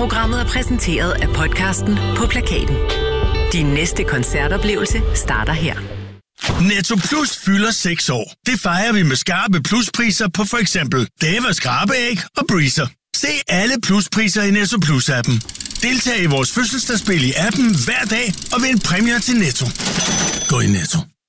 Programmet er præsenteret af podcasten På Plakaten. Din næste koncertoplevelse starter her. Netto Plus fylder 6 år. Det fejrer vi med skarpe pluspriser på for eksempel Dava skrabeæg og Breezer. Se alle pluspriser i Netto Plus-appen. Deltag i vores fødselsdagsspil i appen hver dag og vind præmier til Netto. Gå i Netto.